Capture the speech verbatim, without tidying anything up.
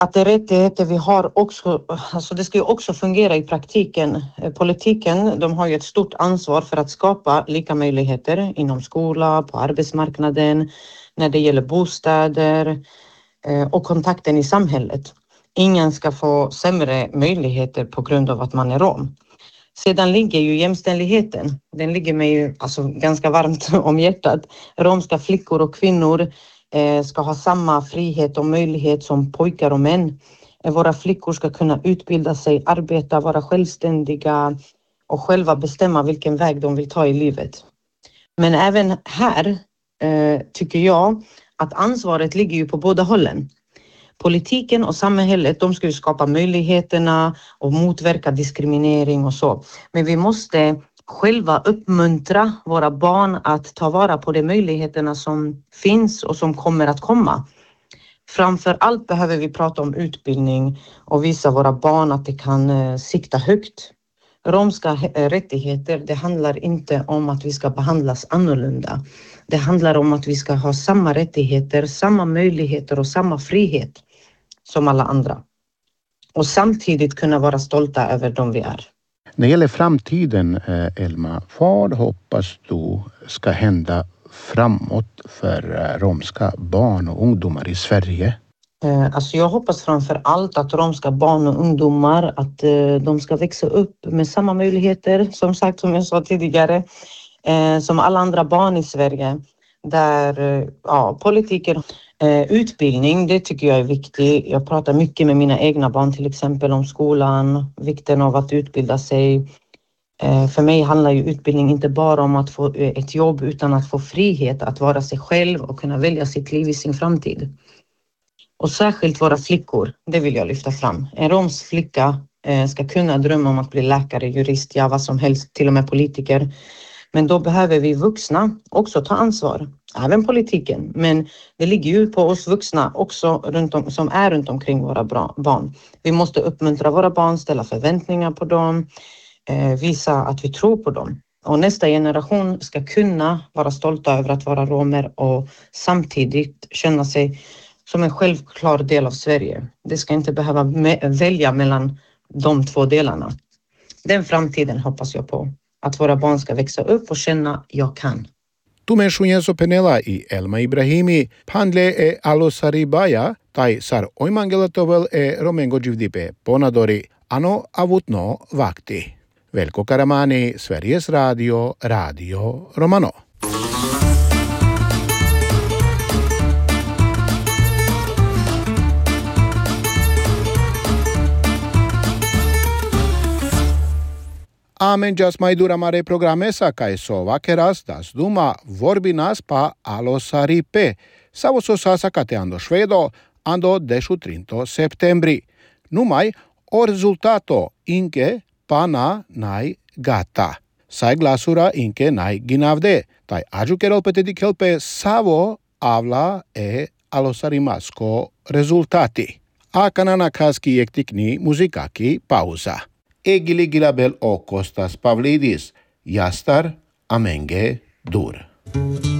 Att det är rättigheter vi har också, alltså det ska ju också fungera i praktiken. Politiken, de har ju ett stort ansvar för att skapa lika möjligheter inom skola, på arbetsmarknaden, när det gäller bostäder och kontakten i samhället. Ingen ska få sämre möjligheter på grund av att man är rom. Sedan ligger ju jämställdheten. Den ligger mig ju alltså ganska varmt om hjärtat. Romska flickor och kvinnor eh, ska ha samma frihet och möjlighet som pojkar och män. Våra flickor ska kunna utbilda sig, arbeta, vara självständiga och själva bestämma vilken väg de vill ta i livet. Men även här eh, tycker jag att ansvaret ligger ju på båda hållen. Politiken och samhället, de ska ju skapa möjligheterna och motverka diskriminering och så. Men vi måste själva uppmuntra våra barn att ta vara på de möjligheterna som finns och som kommer att komma. Framför allt behöver vi prata om utbildning och visa våra barn att de kan sikta högt. Romska rättigheter, det handlar inte om att vi ska behandlas annorlunda. Det handlar om att vi ska ha samma rättigheter, samma möjligheter och samma frihet som alla andra. Och samtidigt kunna vara stolta över dem vi är. När det gäller framtiden, Elma, vad hoppas du ska hända framåt för romska barn och ungdomar i Sverige? Alltså jag hoppas framför allt att romska barn och ungdomar att de ska växa upp med samma möjligheter, som sagt, som jag sa tidigare, som alla andra barn i Sverige. Där ja, politiker, utbildning, det tycker jag är viktigt. Jag pratar mycket med mina egna barn till exempel om skolan, vikten av att utbilda sig. För mig handlar ju utbildning inte bara om att få ett jobb utan att få frihet att vara sig själv och kunna välja sitt liv i sin framtid. Och särskilt våra flickor, det vill jag lyfta fram. En romsk flicka ska kunna drömma om att bli läkare, jurist, ja vad som helst, till och med politiker. Men då behöver vi vuxna också ta ansvar, även politiken. Men det ligger ju på oss vuxna också runt om, som är runt omkring våra barn. Vi måste uppmuntra våra barn, ställa förväntningar på dem, eh, visa att vi tror på dem. Och nästa generation ska kunna vara stolta över att vara romer och samtidigt känna sig som en självklar del av Sverige. Det ska inte behöva me- välja mellan de två delarna. Den framtiden hoppas jag på. Att våra barn ska växa upp och känna jag kan. Tu menšujen so penela i Elma Ibrahimi, pandle e alosari baja, taj sar oimangelatovel e romengo dživdipe ponadori, ano avutno vakti. Velko Karamani, Sveriges Radio, Radio Romano. Amen jas mai dura mare programesa kai so vakeras das duma vorbinas pa alosari pe. Savo so sasakate ando švedo ando dešu trinto septembri. Numai o rezultato inke pana nai gata. Sai glasura inke nai ginavde. Tai ajukerol petedi kelpe savo avla e alosarimasko rezultati. A kanana kaski jektikni muzikaki pauza. Egili Gilabel o Kostas Pavlidis, Jastar Amenge Dur.